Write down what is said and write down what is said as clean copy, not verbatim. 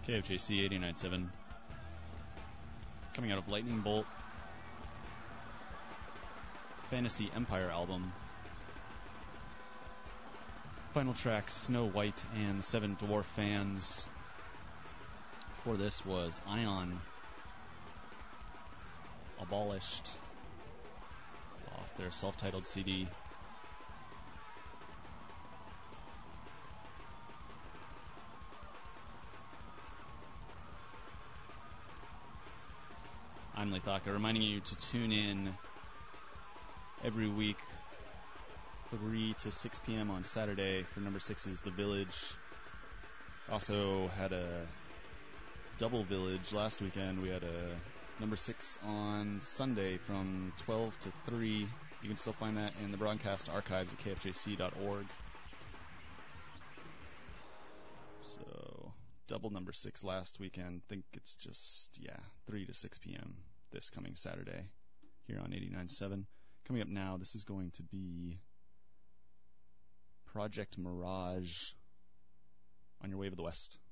KFJC 89.7. Coming out of Lightning Bolt. Fantasy Empire album. Final track, Snow White and the Seven Dwarf Fans. Before this was Ion, Abolished, off their self-titled CD. I'm Lee Thaka, reminding you to tune in every week, 3 to 6 p.m. on Saturday for number 6's The Village. Also had a double Village last weekend. We had a number 6 on Sunday from 12 to 3. You can still find that in the broadcast archives at kfjc.org. So, double number 6 last weekend. I think it's just, 3 to 6 p.m. this coming Saturday here on 89.7. Coming up now, this is going to be Project Mirage on your Wave of the West.